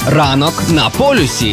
Ранок на полюсі.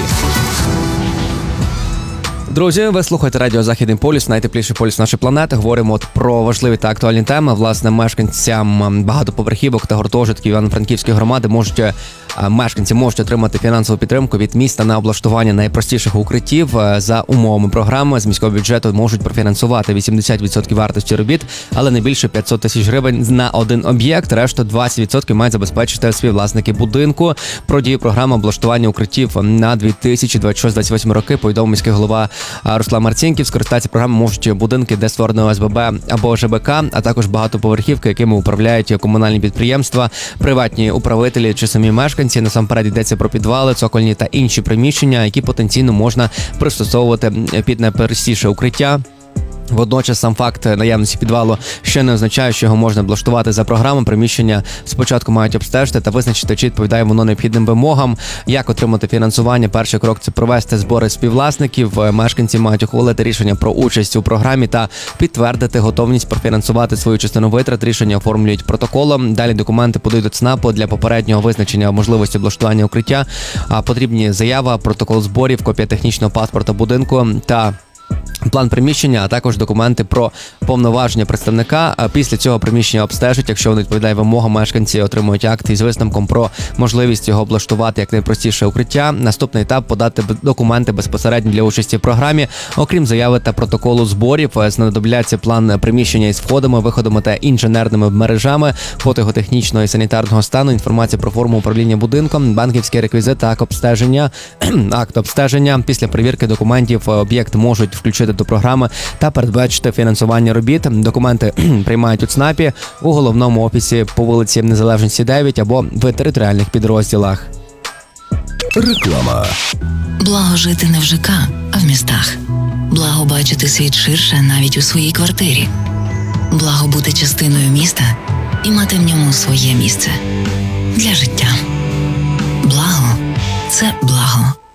Друзі, ви слухаєте радіо «Західний полюс», найтепліший полюс нашої планети. Говоримо про важливі та актуальні теми. Власне, мешканцям багатоповерхівок та гуртожитків Івано-Франківської громади мешканці можуть отримати фінансову підтримку від міста на облаштування найпростіших укриттів. За умовами програми з міського бюджету можуть профінансувати 80% вартості робіт, але не більше 500 тисяч гривень на один об'єкт. Решту 20% мають забезпечити співвласники будинку. Про дію програми облаштування укриттів на 2026-2028 роки повідомив міський голова Руслан Марцінків. Скористатися програмою можуть будинки, де створено ОСББ або ЖБК, а також багатоповерхівки, якими управляють комунальні підприємства, приватні управителі чи самі мешканці. Насамперед йдеться про підвали, цокольні та інші приміщення, які потенційно можна пристосовувати під найпростіше укриття. Водночас сам факт наявності підвалу ще не означає, що його можна облаштувати за програмою. Приміщення спочатку мають обстежити та визначити, чи відповідає воно необхідним вимогам. Як отримати фінансування? Перший крок – це провести збори співвласників. Мешканці мають ухвалити рішення про участь у програмі та підтвердити готовність профінансувати свою частину витрат. Рішення оформлюють протоколом. Далі документи подають до ЦНАПу для попереднього визначення можливості облаштування укриття. Потрібні заява, протокол зборів, копія технічного паспорта будинку та план приміщення, а також документи про повноваження представника. Після цього приміщення обстежать. Якщо воно відповідає вимогам, мешканці отримують акт із висновком про можливість його облаштувати як найпростіше укриття. Наступний етап – подати документи безпосередньо для участі в програмі. Окрім заяви та протоколу зборів, знадобляться план приміщення із входами, виходами та інженерними мережами, фото його технічного і санітарного стану, інформація про форму управління будинком, банківський реквізит та акт обстеження. Після перевірки документів об'єкт можуть включити до програми та передбачити фінансування робіт. Документи приймають у ЦНАПі, у головному офісі по вулиці Незалежності 9 або в територіальних підрозділах. Реклама. Благо жити не в ЖК, а в містах. Благо бачити світ ширше навіть у своїй квартирі. Благо бути частиною міста і мати в ньому своє місце для життя. Благо – це благо.